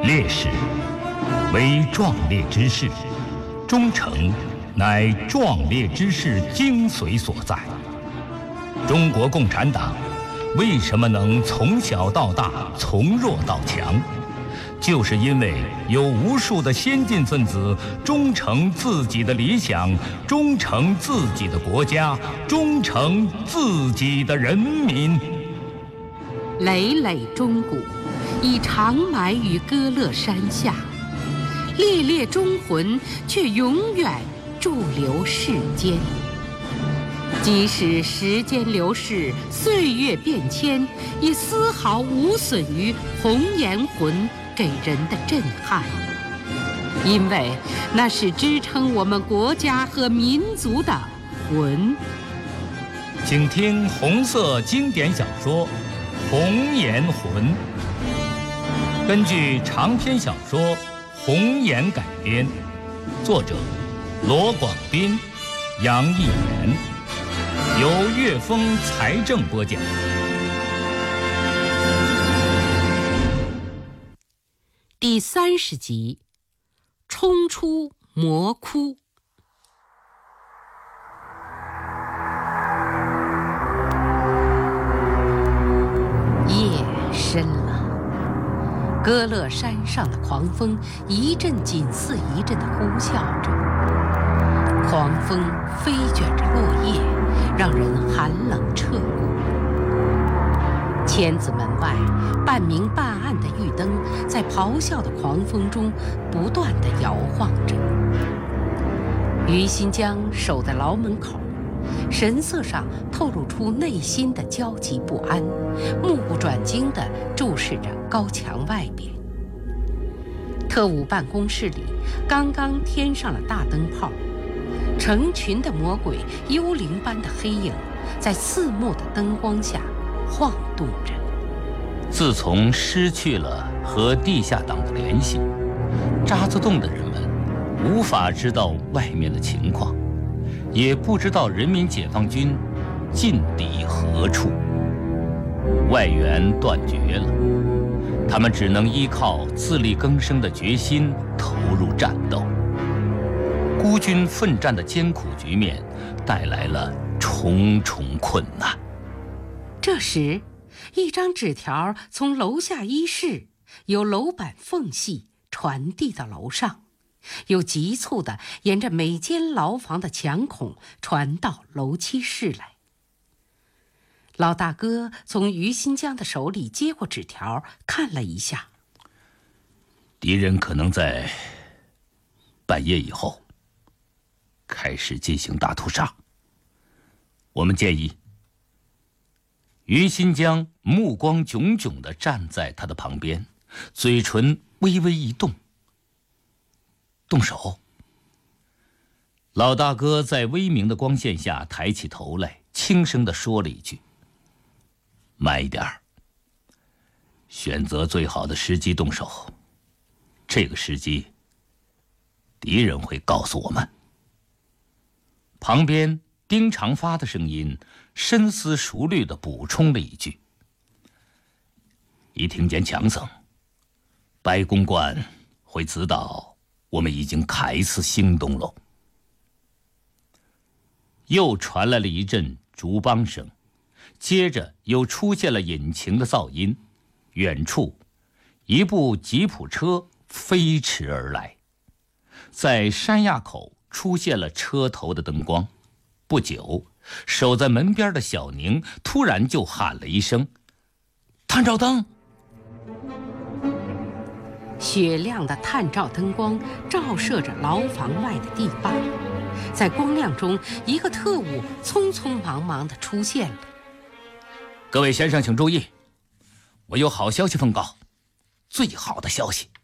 烈士，为壮烈之事；忠诚，乃壮烈之事精髓所在。中国共产党为什么能从小到大，从弱到强？就是因为有无数的先进分子忠诚自己的理想，忠诚自己的国家，忠诚自己的人民。 累累钟鼓，已长埋于歌乐山下，烈烈忠魂却永远驻留世间。即使时间流逝，岁月变迁，也丝毫无损于红颜魂给人的震撼，因为那是支撑我们国家和民族的魂。 请听红色经典小说《红颜魂》，根据长篇小说《红颜》改编，作者罗广斌、杨逸元，由岳峰、财政播讲。 第30集，冲出魔窟。夜深了，歌乐山上的狂风一阵紧似一阵的呼啸着，狂风飞卷着落叶，让人寒冷彻骨。千子门外，半明半暗的玉灯在咆哮的狂风中不断地摇晃着。于新江守在牢门口，神色上透露出内心的焦急不安，目不转睛地注视着高墙外边。特务办公室里刚刚添上了大灯泡，成群的魔鬼幽灵般的黑影在四目的灯光下晃动着。 自从失去了和地下党的联系，渣滓洞的人们无法知道外面的情况，也不知道人民解放军进抵何处，外援断绝了，他们只能依靠自力更生的决心投入战斗。孤军奋战的艰苦局面带来了重重困难。 这时，一张纸条从楼下一室由楼板缝隙传递到楼上，又急促地沿着每间牢房的墙孔传到楼7室来。老大哥从于新江的手里接过纸条，看了一下。 敌人可能在半夜以后开始进行大屠杀。我们建议于新江目光炯炯地站在他的旁边，嘴唇微微一动。动手。老大哥在微明的光线下抬起头来，轻声地说了一句：慢一点儿，选择最好的时机动手，这个时机敌人会告诉我们。旁边丁长发的声音深思熟虑地补充了一句：一听见枪声，白公馆会知道我们已经开始行动了。又传来了一阵竹梆声，接着又出现了引擎的噪音，远处一部吉普车飞驰而来，在山垭口出现了车头的灯光。不久，守在门边的小宁突然就喊了一声：探照灯！ 雪亮的探照灯光照射着牢房外的地坝，在光亮中，一个特务匆匆忙忙地出现了。 各位先生请注意，我有好消息奉告，最好的消息。